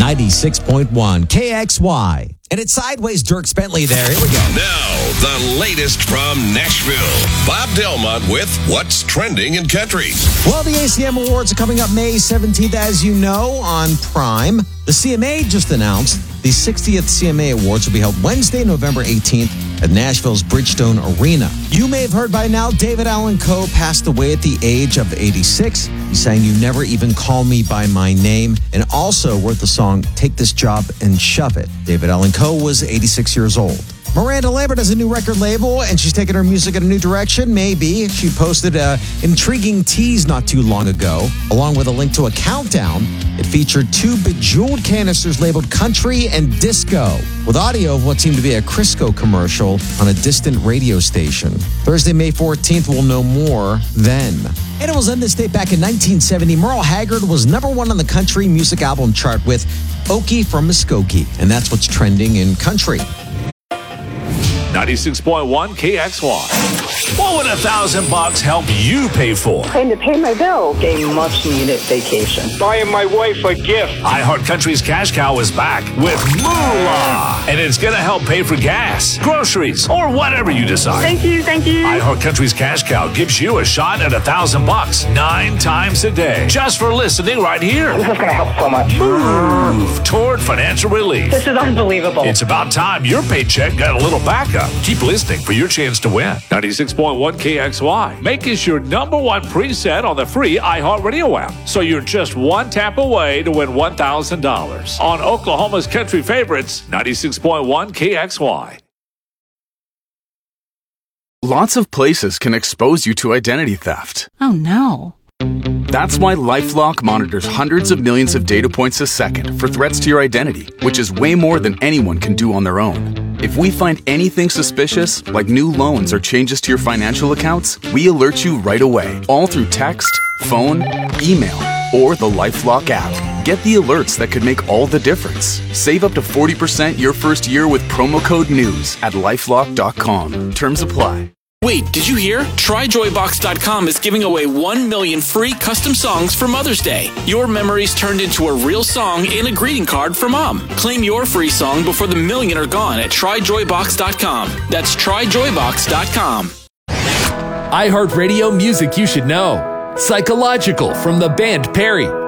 96.1 KXY. And it's Sideways, Dierks Bentley there. Here we go. Now, the latest from Nashville. Bob Delmont with What's Trending in Country. Well, the ACM Awards are coming up May 17th, as you know, on Prime. The CMA just announced the 60th CMA Awards will be held Wednesday, November 18th at Nashville's Bridgestone Arena. You may have heard by now, David Allan Coe passed away at the age of 86. He sang You Never Even Call Me By My Name, and also wrote the song Take This Job and Shove It. David Allan Coe was 86 years old. Miranda Lambert has a new record label, and she's taking her music in a new direction, maybe. She posted an intriguing tease not too long ago, along with a link to a countdown. It featured two bejeweled canisters labeled country and disco, with audio of what seemed to be a Crisco commercial on a distant radio station. Thursday, May 14th, we'll know more then. And it was on this date back in 1970. Merle Haggard was #1 on the country music album chart with Okie from Muskogee, and that's what's trending in country. 96.1 KXY. What would $1,000 help you pay for? And to pay my bill, a much-needed vacation. Buying my wife a gift. iHeart Country's Cash Cow is back with Moolah, and it's going to help pay for gas, groceries, or whatever you decide. Thank you. iHeart Country's Cash Cow gives you a shot at $1,000 9 times a day, just for listening right here. This is going to help so much. Move toward financial relief. This is unbelievable. It's about time your paycheck got a little backup. Keep listening for your chance to win. 96.1 KXY. Make us your #1 preset on the free iHeartRadio app. So you're just one tap away to win $1,000 on Oklahoma's country favorites, 96.1 KXY. Lots of places can expose you to identity theft. Oh no. That's why LifeLock monitors hundreds of millions of data points a second for threats to your identity, which is way more than anyone can do on their own. If we find anything suspicious, like new loans or changes to your financial accounts, we alert you right away, all through text, phone, email, or the LifeLock app. Get the alerts that could make all the difference. Save up to 40% your first year with promo code NEWS at LifeLock.com. Terms apply. Wait, did you hear? TryJoyBox.com is giving away 1 million free custom songs for Mother's Day. Your memories turned into a real song and a greeting card for Mom. Claim your free song before the million are gone at TryJoyBox.com. That's TryJoyBox.com. iHeartRadio music you should know. Psychological from the band Perry.